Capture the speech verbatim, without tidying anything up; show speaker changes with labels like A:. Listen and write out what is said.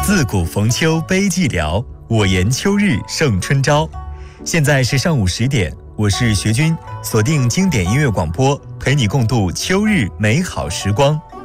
A: 自古逢秋悲寂寥，我言秋日胜春朝。现在是上午十点，我是学军，锁定经典音乐广播，陪你共度秋日美好时光。